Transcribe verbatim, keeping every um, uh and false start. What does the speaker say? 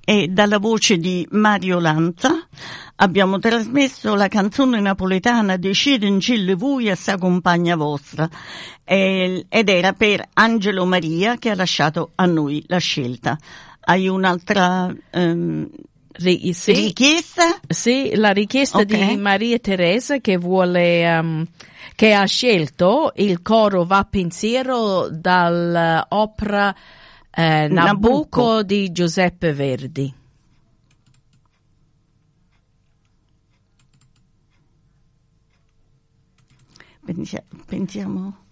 e dalla voce di Mario Lanza abbiamo trasmesso la canzone napoletana Decide in Cille Vui a sa compagna vostra, eh, ed era per Angelo Maria, che ha lasciato a noi la scelta. Hai un'altra ehm, Ri- sì, richiesta? Sì, la richiesta Okay. di Maria Teresa che vuole, um, che ha scelto il coro Va Pensiero dall'opera eh, Nabucco, Nabucco di Giuseppe Verdi. Pensia- Pensiamo.